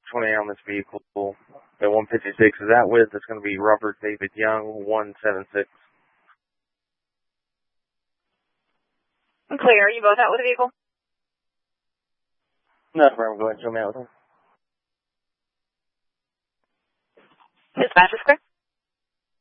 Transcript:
20 on this vehicle. The 156 is that with. It's going to be Robert David Young, 176. I'm clear. Are you both out with the vehicle? No, go ahead and show me out with him. Dispatch is clear.